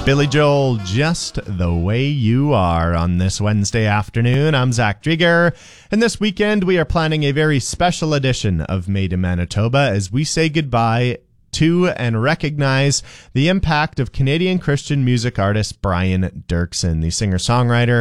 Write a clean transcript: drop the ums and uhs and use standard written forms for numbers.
Billy Joel, Just the Way You Are, on this Wednesday afternoon. I'm Zach Drieger, and this weekend we are planning a very special edition of Made in Manitoba as we say goodbye to and recognize the impact of Canadian Christian music artist Brian Doerksen, the singer-songwriter